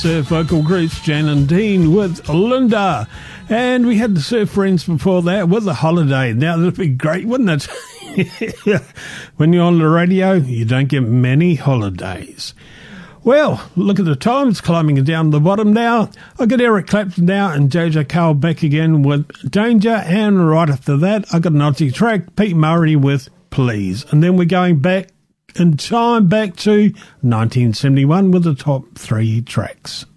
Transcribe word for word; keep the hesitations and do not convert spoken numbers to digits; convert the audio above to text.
Surf vocal groups Jan and Dean with Linda, and we had the Surf Friends before that with A Holiday. Now that'd be great, wouldn't it? When you're on the radio, you don't get many holidays. Well, look at the times climbing down the bottom now. I got Eric Clapton now and Jojo Cole back again with Danger, and right after that I got an Aussie track, Pete Murray with Please, and then we're going back in time back to nineteen seventy-one with the top three tracks.